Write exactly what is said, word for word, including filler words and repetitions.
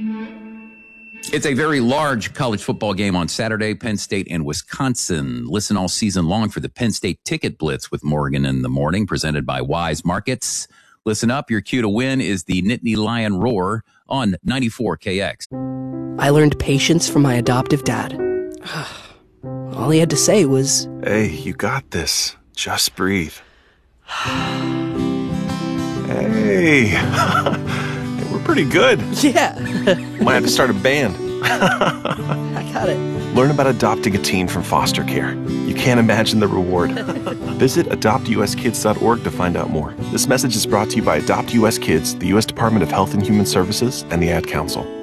It's a very large college football game on Saturday, Penn State and Wisconsin. Listen all season long for the Penn State Ticket Blitz with Morgan in the Morning, presented by Wise Markets. Listen up, your cue to win is the Nittany Lion Roar on ninety-four K X. I learned patience from my adoptive dad. All he had to say was, "Hey, you got this. Just breathe." Hey, we're pretty good. Yeah. Might have to start a band. I got it. Learn about adopting a teen from foster care. You can't imagine the reward. Visit adopt u s kids dot org to find out more. This message is brought to you by Adopt U S Kids, the U S Department of Health and Human Services, and the Ad Council.